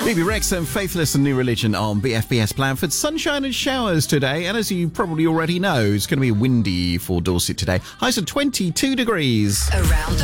Bebe Rexha and Faithless and New Religion on BFBS Blandford. Sunshine and showers today, and as you probably already know, it's going to be windy for Dorset today. Highs of 22 degrees. Around